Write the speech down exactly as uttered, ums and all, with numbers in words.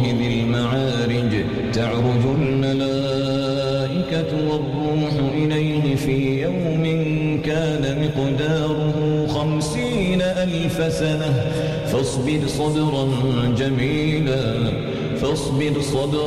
ذي المعارج تعرج الملائكة والروح إليه في يوم كان مقداره خمسين ألف سنة فاصبر صبرا جميلا فاصبر صبرا